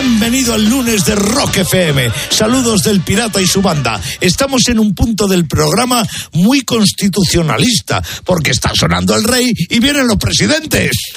Bienvenido al lunes de Rock FM. Saludos del Pirata y su banda. Estamos en un punto del programa muy constitucionalista, porque está sonando el rey y vienen los presidentes.